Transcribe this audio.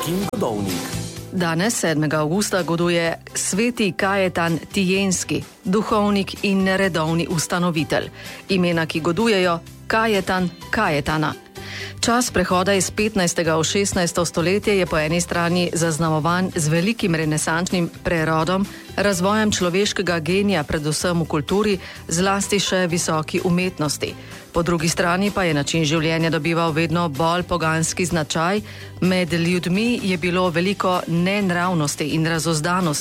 Urškin godovnik. Danes, 7. avgusta, goduje sveti Kajetan Tijenski, duhovnik in redovni ustanovitelj. Imena, ki godujejo: Kajetan, Kajetana. Čas prehoda iz 15. v 16. stoletje je po eni strani zaznamovan z velikim renesančnim prerodom, razvojem človeškega genija, predvsem v kulturi, zlasti še visoki umetnosti. Po drugi strani pa je način življenja dobival vedno bolj poganski značaj, med ljudmi je bilo veliko nenravnosti in razozdanosti.